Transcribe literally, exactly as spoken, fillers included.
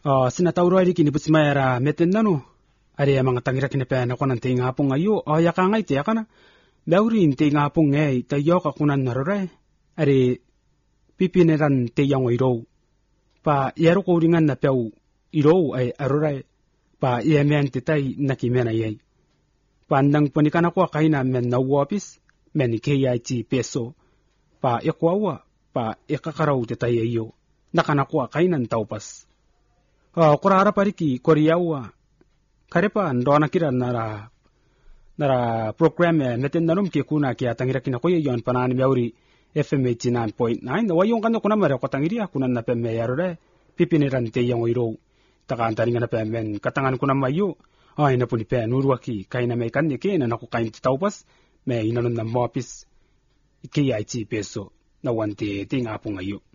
Uh, sinatauro ari kini butsmayara meten nanu. Ari mga tangira kinape na kunan te ngapong ayo. O yaka ngay te yakana. Dauri te ngapong ngay tayo ka kunan narore. Ari pipiniran te yang iro. Pa yaro ko ringan na pew iro ay arore. Pa yemen te tay nakimena yay. Pandang panikana ko kaina men na wapis. Men K I T peso. Pa ikwawa. Pa ikakaraw te tay ayo. Nakanakwa kainan taupas. Uh, kurara pariki koriyawa. Karepa ndona kira nara nara program e meten nanum ke kuna ke atangira kina ko yon panani meuri F M eighty-nine point nine wa yon kando kuna mare ko tangiria kuna na pemme yarore pipiniran te yang oiro taka antaringa na pemmen katangan kuna mayu ai na puni pe nurwaki kaina me kan ke na ko kain taupas me inanon na mopis K I T peso na wante tinga pungayo.